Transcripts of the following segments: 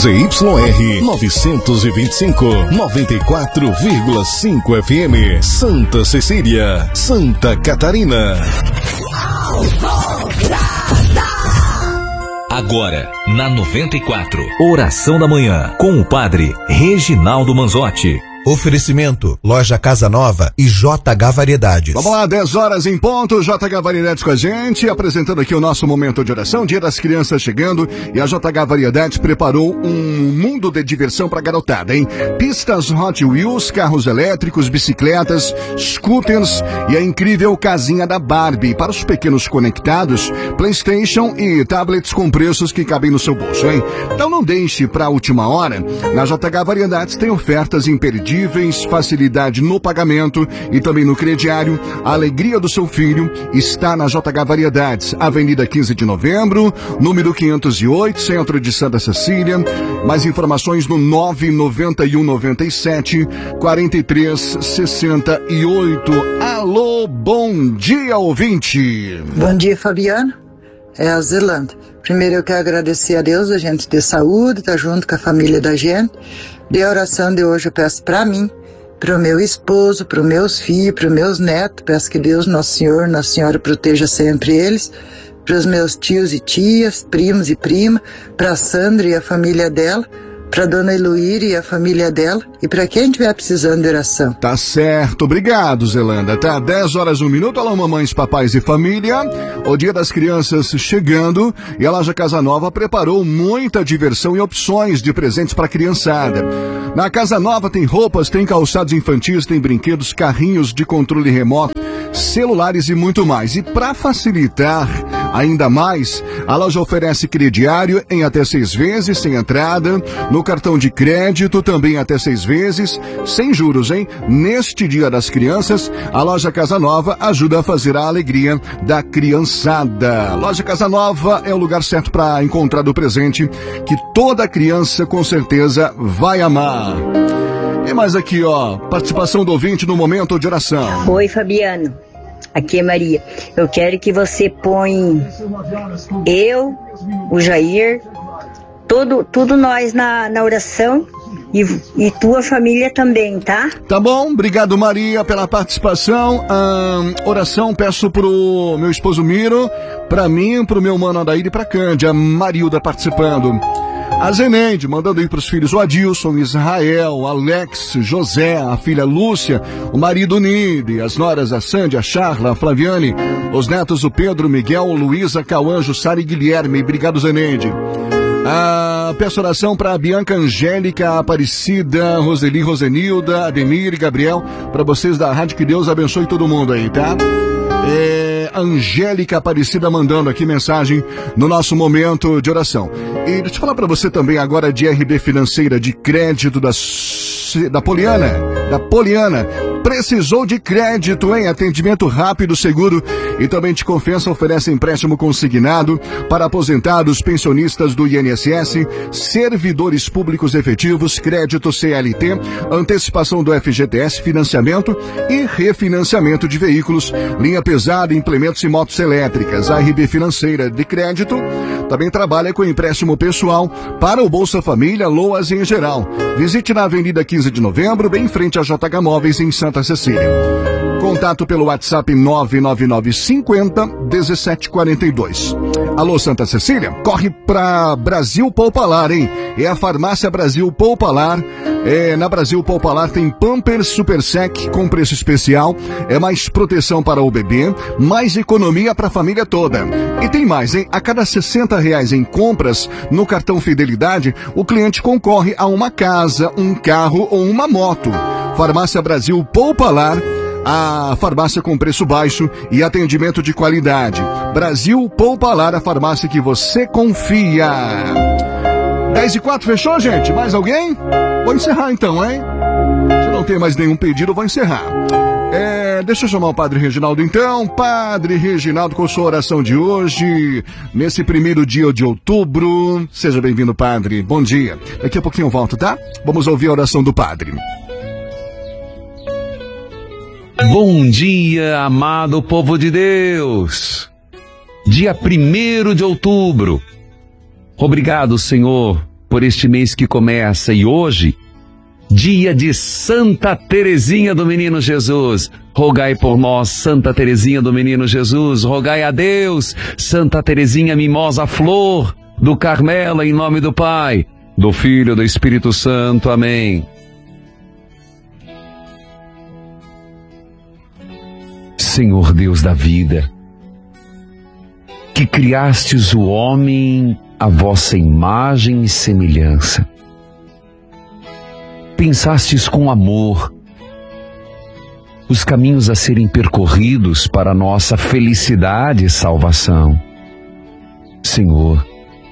ZYR 925, 94,5 FM, Santa Cecília, Santa Catarina. Agora, na 94, Oração da Manhã, com o Padre Reginaldo Manzotti. Oferecimento, Loja Casa Nova e JH Variedades. Vamos lá, 10 horas em ponto, JH Variedades com a gente, apresentando aqui o nosso momento de oração, Dia das Crianças chegando, e a JH Variedades preparou um mundo de diversão pra garotada, hein? Pistas Hot Wheels, carros elétricos, bicicletas, scooters e a incrível casinha da Barbie. Para os pequenos conectados, PlayStation e tablets com preços que cabem no seu bolso, hein? Então não deixe pra última hora, na JH Variedades tem ofertas imperdíveis, facilidade no pagamento e também no crediário. A alegria do seu filho está na JH Variedades, Avenida 15 de Novembro, número 508, centro de Santa Cecília. Mais informações no 99197 4368. Alô, bom dia, ouvinte. Bom dia, Fabiano. É a Zelanda. Primeiro eu quero agradecer a Deus, a gente ter saúde, tá junto com a família da gente. De oração de hoje eu peço para mim, para o meu esposo, para os meus filhos, para os meus netos. Peço que Deus, Nosso Senhor, Nossa Senhora proteja sempre eles. Para os meus tios e tias, primos e prima, para a Sandra e a família dela, para Dona Eloíra e a família dela, e para quem estiver precisando de oração. Tá certo, obrigado, Zelanda. Tá 10 horas 1 minuto. Alô, mamães, papais e família. O Dia das Crianças chegando e a Loja Casa Nova preparou muita diversão e opções de presentes para a criançada. Na Casa Nova tem roupas, tem calçados infantis, tem brinquedos, carrinhos de controle remoto, celulares e muito mais. E para facilitar ainda mais, a loja oferece crediário em até 6 vezes, sem entrada, no cartão de crédito também até 6 vezes, sem juros, hein? Neste Dia das Crianças, a Loja Casa Nova ajuda a fazer a alegria da criançada. Loja Casa Nova é o lugar certo para encontrar o presente que toda criança com certeza vai amar. E mais aqui, ó, participação do ouvinte no momento de oração. Oi, Fabiano. Aqui é Maria. Eu quero que você põe eu, o Jair, tudo nós na oração e tua família também, tá? Tá bom, obrigado Maria pela participação. Oração peço pro meu esposo Miro, pra mim, pro meu mano Adair e pra Cândia. Marilda participando. A Zeneide, mandando aí pros filhos o Adilson, Israel, Alex, José, a filha Lúcia, o marido Nide, as noras a Sandy, a Charla, a Flaviane, os netos o Pedro, Miguel, Luísa, Cauanjo, Sara e Guilherme. Obrigado, Zeneide. Peço oração para Bianca, Angélica, Aparecida, Roseli, Rosenilda, Ademir e Gabriel, para vocês da rádio, que Deus abençoe todo mundo aí, tá? Angélica Aparecida mandando aqui mensagem no nosso momento de oração. E deixa eu falar para você também agora de RB Financeira, de crédito da Poliana. Precisou de crédito, hein? Atendimento rápido, seguro e também de confiança. Oferece empréstimo consignado para aposentados, pensionistas do INSS, servidores públicos efetivos, crédito CLT, antecipação do FGTS, financiamento e refinanciamento de veículos, linha pesada, implementos e motos elétricas. A RB Financeira de Crédito também trabalha com empréstimo pessoal para o Bolsa Família, LOAS em geral. Visite na Avenida 15 de Novembro, bem em frente à JH Móveis, em Santa Cecília. Contato pelo WhatsApp 99950-1742. Alô, Santa Cecília? Corre pra Brasil Poupalar, hein? É a farmácia Brasil Poupalar. Na Brasil Poupalar tem Pampers Super Sec com preço especial. É mais proteção para o bebê, mais economia para a família toda. E tem mais, hein? A cada R$60 em compras no cartão Fidelidade, o cliente concorre a uma casa, um carro ou uma moto. Farmácia Brasil Poupalar, a farmácia com preço baixo e atendimento de qualidade. Brasil Poupalar, a farmácia que você confia. 10h04, fechou, gente? Mais alguém? Vou encerrar então, hein? Se não tem mais nenhum pedido, eu vou encerrar. Deixa eu chamar o Padre Reginaldo então. Padre Reginaldo, com sua oração de hoje, nesse primeiro dia de outubro. Seja bem-vindo, Padre. Bom dia. Daqui a pouquinho eu volto, tá? Vamos ouvir a oração do Padre. Bom dia, amado povo de Deus. Dia 1º de outubro. Obrigado, Senhor, por este mês que começa. E hoje, dia de Santa Teresinha do Menino Jesus. Rogai por nós, Santa Teresinha do Menino Jesus. Rogai a Deus, Santa Teresinha mimosa flor do Carmelo, em nome do Pai, do Filho e do Espírito Santo. Amém. Senhor Deus da vida, que criastes o homem à vossa imagem e semelhança, pensastes com amor os caminhos a serem percorridos para a nossa felicidade e salvação. Senhor,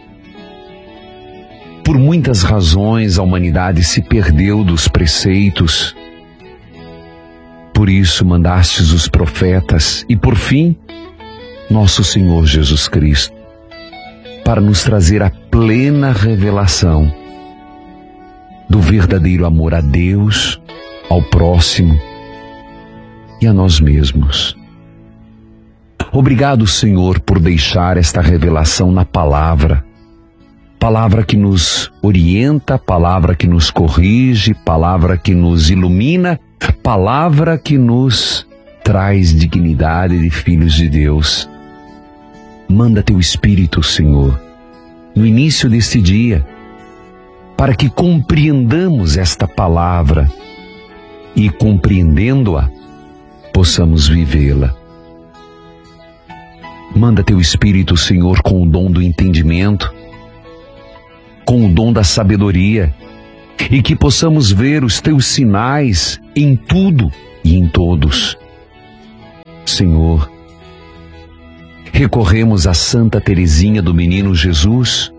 por muitas razões a humanidade se perdeu dos preceitos. Por isso mandastes os profetas e, por fim, nosso Senhor Jesus Cristo, para nos trazer a plena revelação do verdadeiro amor a Deus, ao próximo e a nós mesmos. Obrigado, Senhor, por deixar esta revelação na palavra. Palavra que nos orienta, palavra que nos corrige, palavra que nos ilumina, palavra que nos traz dignidade de filhos de Deus. Manda teu Espírito, Senhor, no início deste dia, para que compreendamos esta palavra e, compreendendo-a, possamos vivê-la. Manda teu Espírito, Senhor, com o dom do entendimento, com o dom da sabedoria, e que possamos ver os teus sinais em tudo e em todos. Senhor, recorremos a Santa Teresinha do Menino Jesus,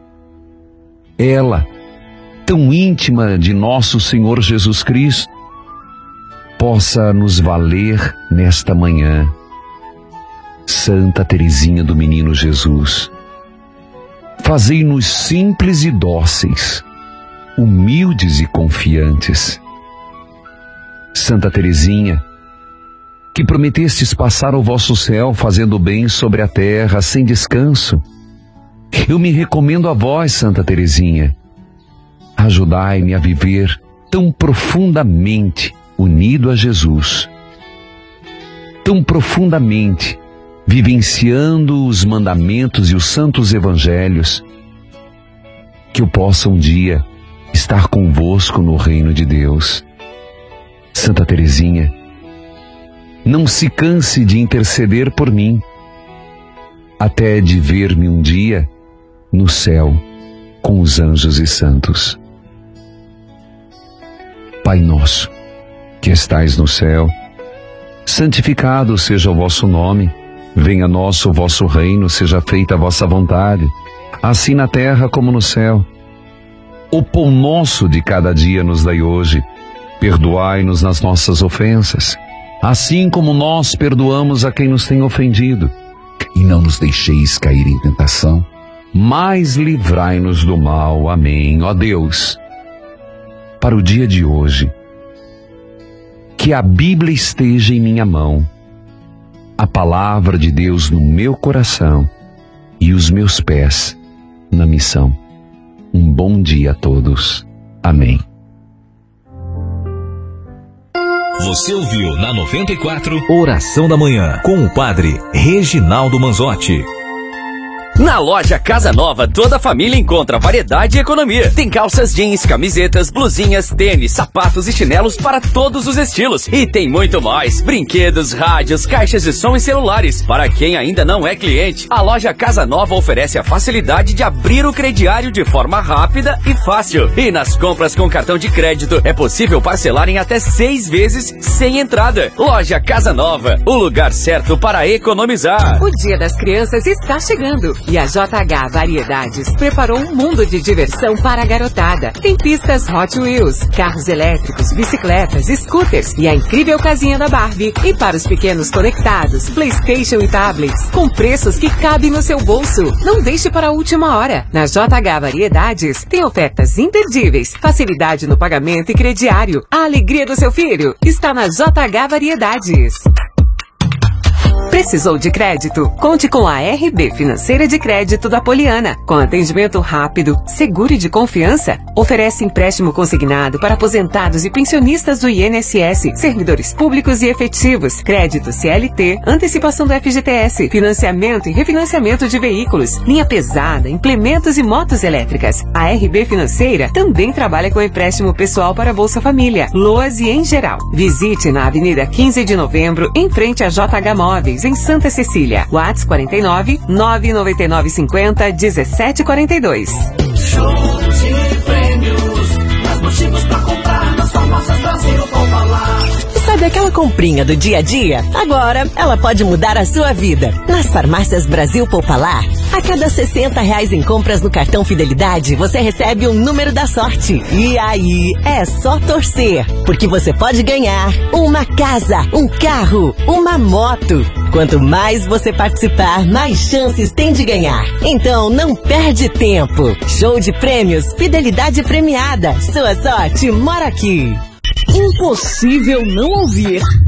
ela, tão íntima de nosso Senhor Jesus Cristo, possa nos valer nesta manhã. Santa Teresinha do Menino Jesus, fazei-nos simples e dóceis, humildes e confiantes. Santa Teresinha, que prometestes passar o vosso céu fazendo bem sobre a terra sem descanso, eu me recomendo a vós, Santa Teresinha. Ajudai-me a viver tão profundamente unido a Jesus, tão profundamente vivenciando os mandamentos e os santos evangelhos, que eu possa um dia estar convosco no reino de Deus. Santa Teresinha, não se canse de interceder por mim, até de ver-me um dia no céu com os anjos e santos. Pai nosso, que estais no céu, santificado seja o vosso nome. Venha a nós o vosso reino, seja feita a vossa vontade, assim na terra como no céu. O pão nosso de cada dia nos dai hoje. Perdoai-nos nas nossas ofensas, assim como nós perdoamos a quem nos tem ofendido. E não nos deixeis cair em tentação, mas livrai-nos do mal. Amém. Ó Deus, para o dia de hoje, que a Bíblia esteja em minha mão, a palavra de Deus no meu coração e os meus pés na missão. Um bom dia a todos. Amém. Você ouviu na 94 Oração da Manhã com o Padre Reginaldo Manzotti. Na loja Casa Nova, toda a família encontra variedade e economia. Tem calças jeans, camisetas, blusinhas, tênis, sapatos e chinelos para todos os estilos. E tem muito mais. Brinquedos, rádios, caixas de som e celulares. Para quem ainda não é cliente, a loja Casa Nova oferece a facilidade de abrir o crediário de forma rápida e fácil. E nas compras com cartão de crédito, é possível parcelar em até 6 vezes sem entrada. Loja Casa Nova, o lugar certo para economizar. O Dia das Crianças está chegando. E a JH Variedades preparou um mundo de diversão para a garotada. Tem pistas Hot Wheels, carros elétricos, bicicletas, scooters e a incrível casinha da Barbie. E para os pequenos conectados, PlayStation e tablets, com preços que cabem no seu bolso. Não deixe para a última hora. Na JH Variedades tem ofertas imperdíveis, facilidade no pagamento e crediário. A alegria do seu filho está na JH Variedades. Precisou de crédito? Conte com a RB Financeira de Crédito da Poliana. Com atendimento rápido, seguro e de confiança, oferece empréstimo consignado para aposentados e pensionistas do INSS, servidores públicos e efetivos, crédito CLT, antecipação do FGTS, financiamento e refinanciamento de veículos, linha pesada, implementos e motos elétricas. A RB Financeira também trabalha com empréstimo pessoal para Bolsa Família, LOAS e em geral. Visite na Avenida 15 de Novembro, em frente a JH Móveis, em Santa Cecília. WhatsApp 49 999 50 1742. Show de prêmios, mais motivos pra comprar nas farmácias Brasil Popular. Sabe aquela comprinha do dia a dia? Agora ela pode mudar a sua vida. Nas farmácias Brasil Popular, a cada R$60 em compras no cartão Fidelidade, você recebe um número da sorte. E aí, é só torcer, porque você pode ganhar uma casa, um carro, uma moto. Quanto mais você participar, mais chances tem de ganhar. Então não perde tempo. Show de prêmios, Fidelidade premiada. Sua sorte mora aqui. Impossível não ouvir